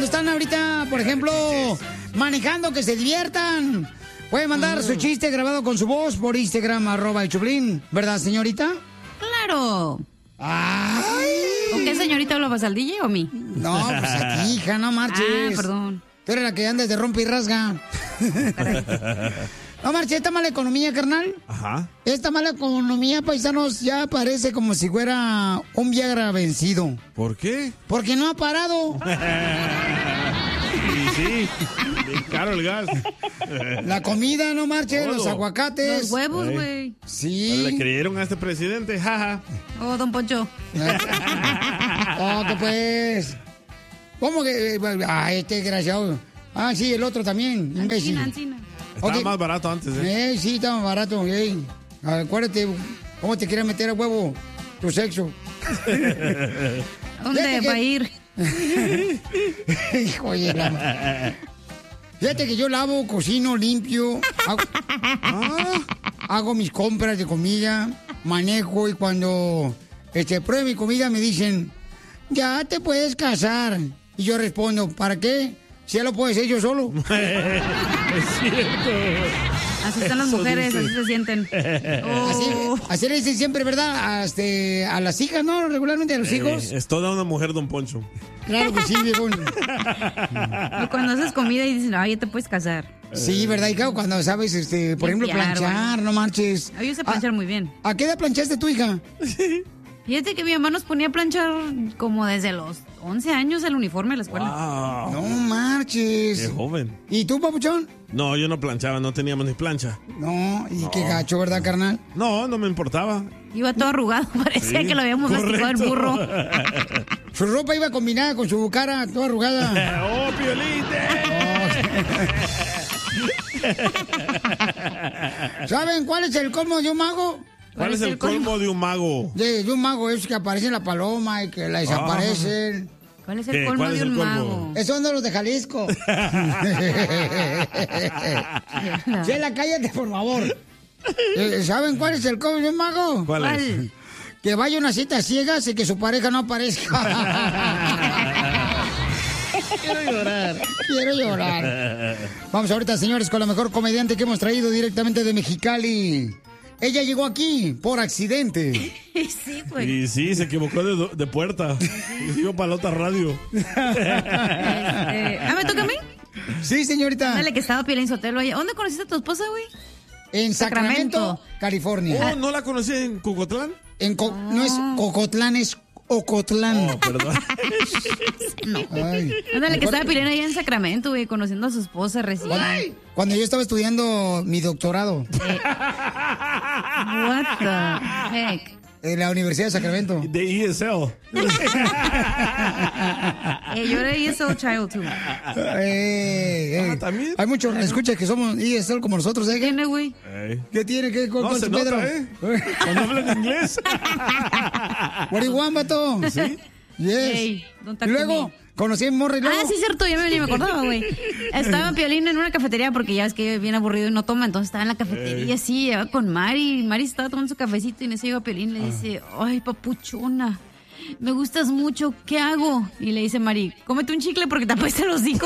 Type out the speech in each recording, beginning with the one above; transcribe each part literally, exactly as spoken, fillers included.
cuando están ahorita, por ejemplo, manejando, que se diviertan. Pueden mandar mm. su chiste grabado con su voz por Instagram, arroba el Choplin. ¿Verdad, señorita? ¡Claro! ¡Ay! ¿O qué, señorita, hablabas al D J o a mí? No, pues aquí, hija, no marches. Ah, perdón. Tú eres la que andas de rompe y rasga. No marches, esta mala economía, carnal. Ajá. Esta mala economía, paisanos, ya parece como si fuera un Viagra vencido. ¿Por qué? Porque no ha parado. Sí, sí. Bien caro el gas. La comida, no marche, Todo. Los aguacates. Los huevos, güey. Sí. Le creyeron a este presidente, jaja. Oh, don Poncho. Oh, que pues. ¿Cómo que? Ah, este desgraciado. Ah, sí, el otro también, imbécil. Ancina, ancina. Estaba Okay. más barato antes, ¿eh? Eh, sí, estaba más barato, eh. Acuérdate, ¿cómo te quieres meter a huevo tu sexo? ¿Dónde va a ir? Hijo de la... Fíjate que yo lavo, cocino, limpio, hago, ah, hago mis compras de comida, manejo y cuando este, pruebe mi comida me dicen, ya te puedes casar. Y yo respondo, ¿para qué? Si ya lo puedo hacer yo solo. Es cierto. Así están las mujeres, así se sienten. Oh. Así, así le dicen siempre, ¿verdad? A, este, a las hijas, ¿no? Regularmente a los Eh, hijos. es toda una mujer, don Poncho. Claro que sí, viejo. Y cuando haces comida y dicen, ay, ya te puedes casar. Sí, ¿verdad? Y claro, cuando sabes, este, por ejemplo, Limpiar, planchar, bueno. no marches. Ay, yo sé planchar muy bien. ¿A qué edad planchaste tu hija? Fíjate que mi mamá nos ponía a planchar como desde los once años el uniforme de la escuela. Wow. No marches. Qué joven. ¿Y tú, papuchón? No, yo no planchaba, no teníamos ni plancha. No, y No. qué gacho, ¿verdad, carnal? No, no me importaba. Iba todo arrugado, parecía Sí, que lo habíamos masticado el correcto. burro. Su ropa iba combinada con su cara toda arrugada. ¡Oh, Piolín! ¿Saben cuál es el colmo de un mago? ¿Cuál es el colmo de un mago? De, de un mago es que aparece la paloma y que la desaparecen. ¿Cuál es ¿Qué? el colmo ¿Cuál es de el un colmo? mago? Esos son de los de Jalisco. Chela, cállate, por favor. Eh, ¿Saben cuál es el colmo de un mago? ¿Cuál es? ¿Cuál? Que vaya a una cita ciegas y que su pareja no aparezca. Quiero llorar. Quiero llorar. Vamos ahorita, señores, con la mejor comediante que hemos traído directamente de Mexicali. Ella llegó aquí por accidente. Sí, güey. Y sí, se equivocó de, de puerta. Iba para la otra radio. Este, ¿Ah, me toca a mí? Sí, señorita. Dale, que estaba Piolín Sotelo ahí. ¿Dónde conociste a tu esposa, güey? En Sacramento, Sacramento. California. Oh, ¿no la conocí en Cucotlán? En Co- no es Cocotlán, es Ocotlán. Oh, perdón. Ay. Ándale, que estaba Piolín ahí en Sacramento, güey, conociendo a su esposa recién. Ay, cuando yo estaba estudiando mi doctorado What the heck? en la Universidad de Sacramento. De E S L. Eh, yo era E S L child, too. Eh, eh. Ah, ¿también? Hay muchos escuchas que somos E S L como nosotros, ¿eh? ¿Tiene, güey? Ey. ¿Qué tiene? ¿Qué con, No, con se su nota, Pedro? ¿eh? Cuando hablan inglés. What do you want, vato? ¿Sí? Yes. Ey, don't Y talk to luego, me. conocí a Morri luego. Ah, sí, cierto, ya me, ni me acordaba, güey. Estaba Piolín en una cafetería porque ya ves que bien aburrido y no toma, entonces estaba en la cafetería, sí, llevaba con Mari. Mari estaba tomando su cafecito y en ese llega Piolín y le dice, ay, papuchona, me gustas mucho, ¿qué hago? Y le dice Mari, cómete un chicle porque te apesta el hocico.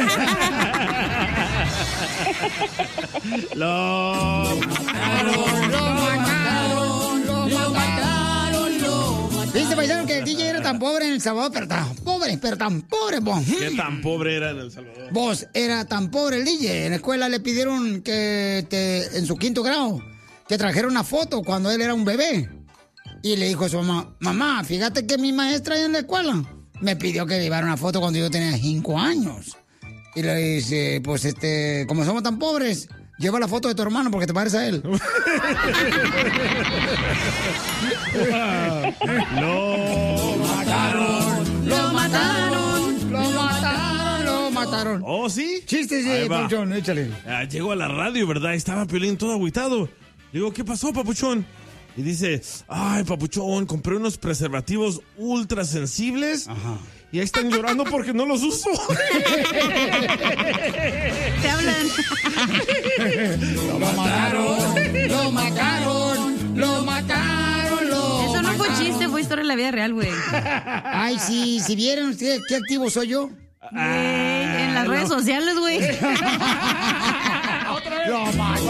Lo mataron, lo mataron, lo mataron, lo mataron. Dice, paisano, que el D J era tan pobre en El Salvador, pero tan pobre, pero tan pobre, vos. ¿Qué tan pobre era en El Salvador? Vos, era tan pobre el D J. En la escuela le pidieron que te, en su quinto grado, que trajera una foto cuando él era un bebé. Y le dijo a su mamá, mamá, fíjate que mi maestra ahí en la escuela me pidió que llevara una foto cuando yo tenía cinco años. Y le dice, pues este, como somos tan pobres, lleva la foto de tu hermano porque te parece a él. Lo mataron. Lo mataron, lo mataron, lo mataron. ¿Oh, sí? Chistes Ahí de va. Papuchón, échale. Ah, llegó a la radio, ¿verdad? Estaba Piolín todo agüitado. Digo, ¿qué pasó, Papuchón? Y dice, ay, Papuchón, compré unos preservativos ultra sensibles. Ajá. Y ahí están llorando porque no los uso. Te hablan. Lo mataron, lo mataron, lo mataron, lo Eso no fue mataron. chiste, fue historia de la vida real, güey. Ay, sí, si vieran ustedes qué activo soy yo. en las redes sociales, güey. ¡Otra vez!